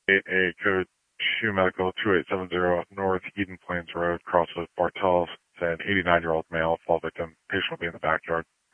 A code 2 medical 2870 North Eden Plains Road, Crossroads, Bartels. Said 89-year-old male, fall victim. Patient will be in the backyard.